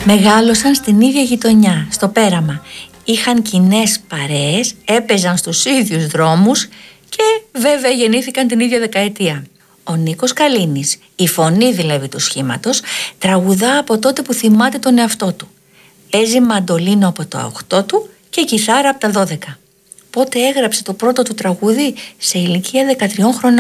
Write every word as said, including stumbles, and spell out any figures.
Μεγάλωσαν στην ίδια γειτονιά, στο πέραμα. Είχαν κοινές παρέες, έπαιζαν στους ίδιους δρόμους και βέβαια γεννήθηκαν την ίδια δεκαετία. Ο Νίκος Καλίνης, η φωνή δηλαδή του σχήματος, τραγουδά από τότε που θυμάται τον εαυτό του. Παίζει μαντολίνο από τα οκτώ του και κιθάρα από τα δώδεκα. Πότε έγραψε το πρώτο του τραγούδι? Σε ηλικία δεκατρία χρονών.